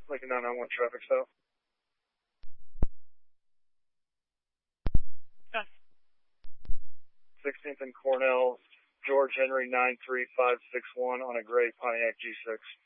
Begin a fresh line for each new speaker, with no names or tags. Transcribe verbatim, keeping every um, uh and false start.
Lincoln nine nine one traffic stop.
Done.
sixteenth and Cornell, George Henry nine three five six one on a gray Pontiac G six.